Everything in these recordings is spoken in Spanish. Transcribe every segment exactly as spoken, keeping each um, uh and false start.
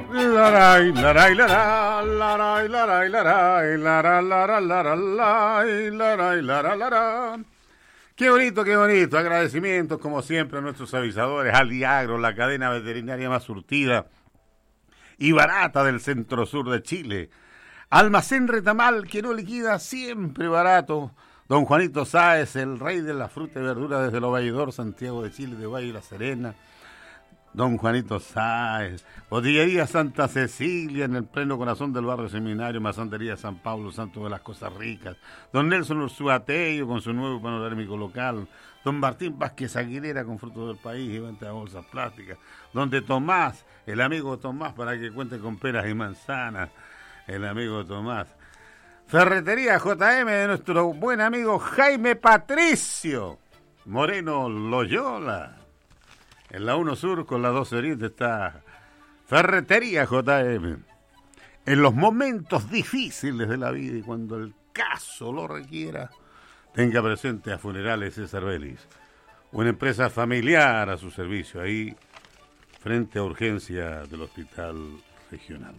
Laray, laray, lara, laray, laray, laray, lara, lara, lara, laray, laray, lara, lara. Qué bonito, qué bonito. Agradecimientos, como siempre, a nuestros avisadores, Aliagro, la cadena veterinaria más surtida y barata del centro-sur de Chile. Almacén Retamal, que no liquida, siempre barato. Don Juanito Sáez, el rey de la fruta y verdura desde Lo Valledor, Santiago de Chile, de Valle y La Serena. Don Juanito Sáez, Botillería Santa Cecilia, en el pleno corazón del barrio Seminario, Masantería San Pablo, Santo de las Cosas Ricas. Don Nelson Ursuatello, con su nuevo panorámico local. Don Martín Vázquez Aguilera, con frutos del país y venta de bolsas plásticas. Donde Tomás, el amigo Tomás, para que cuente con peras y manzanas, el amigo Tomás. Ferretería J M de nuestro buen amigo Jaime Patricio Moreno Loyola. En la uno Sur con la doce Oriente está Ferretería J M. En los momentos difíciles de la vida y cuando el caso lo requiera, tenga presente a Funerales César Vélez, una empresa familiar a su servicio, ahí frente a urgencia del Hospital Regional.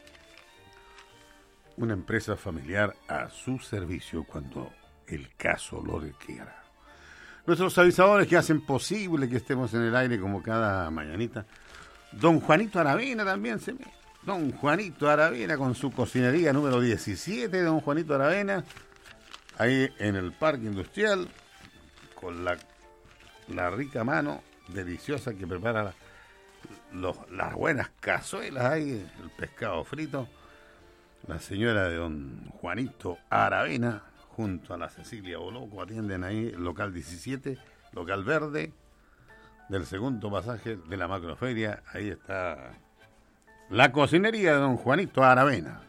Una empresa familiar a su servicio cuando el caso lo requiera. Nuestros avisadores que hacen posible que estemos en el aire como cada mañanita. Don Juanito Aravena también se me... Don Juanito Aravena con su cocinería número diecisiete. Don Juanito Aravena, ahí en el Parque Industrial, con la, la rica mano deliciosa que prepara la, los, las buenas cazuelas ahí, el pescado frito. La señora de don Juanito Aravena, junto a la Cecilia Boloco, atienden ahí el local diecisiete, local verde, del segundo pasaje de la macroferia. Ahí está la cocinería de don Juanito Aravena.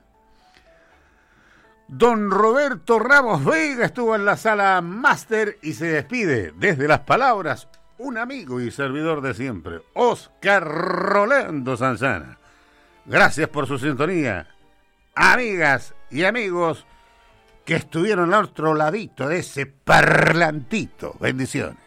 Don Roberto Ramos Vega estuvo en la sala máster y se despide desde las palabras un amigo y servidor de siempre, Oscar Rolando Sanzana. Gracias por su sintonía. Amigas y amigos que estuvieron al otro ladito de ese parlantito. Bendiciones.